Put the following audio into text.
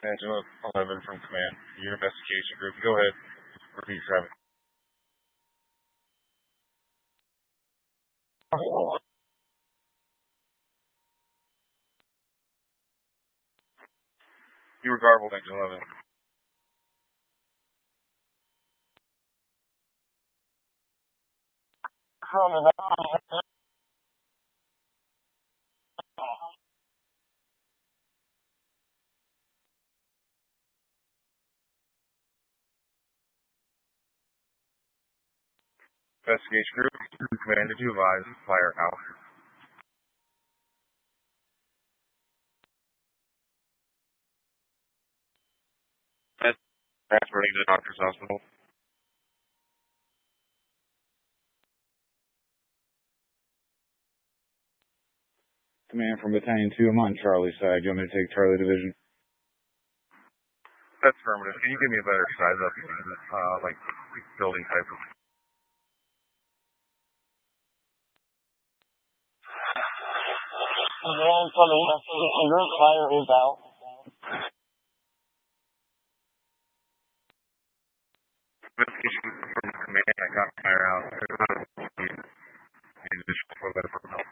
Angela 11 from Command. Your investigation group. Go ahead. Repeat traffic. You were garbled, Angela 11. Investigation group. Command, did you advise fire out? Transferring to the doctor's hospital. Command from Battalion 2, I'm on Charlie side. You want me to take Charlie Division? That's affirmative. Can you give me a better size up, like building type of? Fire is out. Investigation from Command. I got fire out. And just for better help.